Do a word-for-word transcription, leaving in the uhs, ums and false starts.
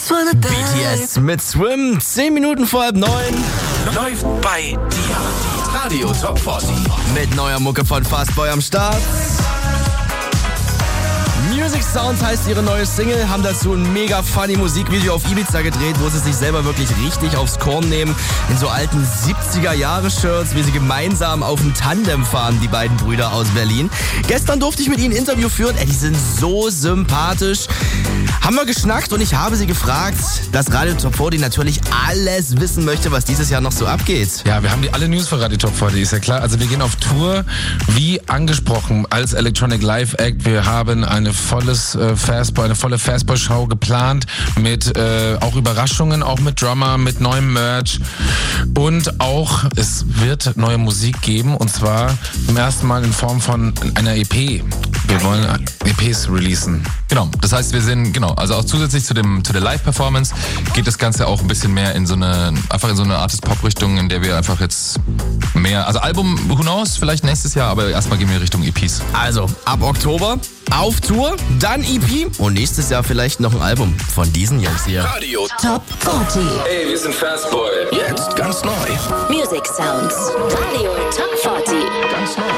B T S mit Swim, zehn Minuten vor halb neun. Läuft bei dir. Radio Top vierzig. Mit neuer Mucke von Fastboy am Start. Music Sounds heißt ihre neue Single, haben dazu ein mega funny Musikvideo auf Ibiza gedreht, wo sie sich selber wirklich richtig aufs Korn nehmen. In so alten siebziger-Jahre-Shirts, wie sie gemeinsam auf dem Tandem fahren, die beiden Brüder aus Berlin. Gestern durfte ich mit ihnen ein Interview führen. Ey, die sind so sympathisch. Haben wir geschnackt und ich habe sie gefragt, dass Radio Top vierzig natürlich alles wissen möchte, was dieses Jahr noch so abgeht. Ja, wir haben die alle News für Radio Top vierzig, ist ja klar. Also wir gehen auf Tour, wie angesprochen, als Electronic Live Act. Wir haben eine volles äh, Fastboy, eine volle Fastboy-Show geplant mit äh, auch Überraschungen, auch mit Drummer, mit neuem Merch und auch es wird neue Musik geben und zwar zum ersten Mal in Form von einer E P. Wir wollen E Ps releasen. Genau, das heißt, wir sind, genau, also auch zusätzlich zu dem zu der Live-Performance geht das Ganze auch ein bisschen mehr in so eine, einfach in so eine Artist-Pop-Richtung, in der wir einfach jetzt mehr, also Album, who knows, vielleicht nächstes Jahr, aber erstmal gehen wir Richtung E Ps. Also, ab Oktober auf Tour, dann E P und nächstes Jahr vielleicht noch ein Album von diesen Jungs hier. Radio Top vierzig. Hey, wir sind Fastboy. Jetzt ganz neu. Music Sounds. Radio Top vierzig. Ganz neu.